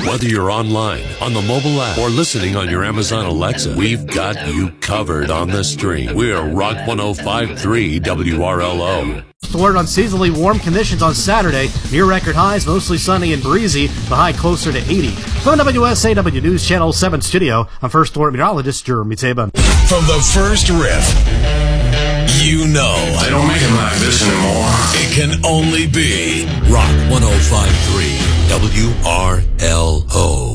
Whether you're online, on the mobile app, or listening on your Amazon Alexa, we've got you covered on the stream. We're Rock 105.3 WRLO. Alert on seasonally warm conditions on Saturday. Near record highs, mostly sunny and breezy. The high closer to 80. From WSAW News Channel 7 studio, I'm First Alert meteorologist Jeremy Taban. From the first riff, you know. They don't make them like this anymore. It can only be Rock 105.3 WRLO.